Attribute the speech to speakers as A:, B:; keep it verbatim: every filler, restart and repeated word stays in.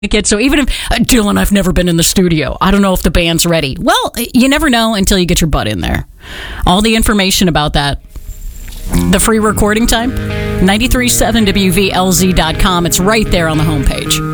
A: it. So even if, uh, Dylan, I've never been in the studio. I don't know if the band's ready. Well, you never know until you get your butt in there. All the information about that, the free recording time, nine three seven W V L Z dot com. It's right there on the homepage.